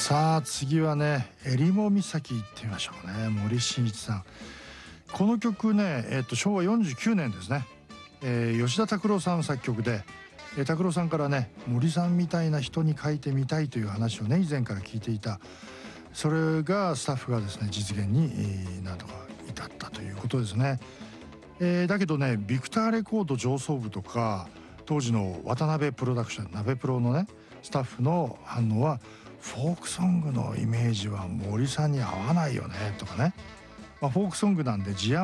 さあ次はね襟裳岬行ってみましょうね。森進一さん、この曲ね、昭和49年ですね、吉田拓郎さん作曲で、拓郎さんからね森さんみたいな人に書いてみたいという話をね以前から聞いていた。それがスタッフがですね実現に、なんとか至ったということですね。だけどねビクターレコード上層部とか当時の渡辺プロダクションナベプロのねスタッフの反応はフォークソングのイメージは森さんに合わないよねとかね、フォークソングなんで字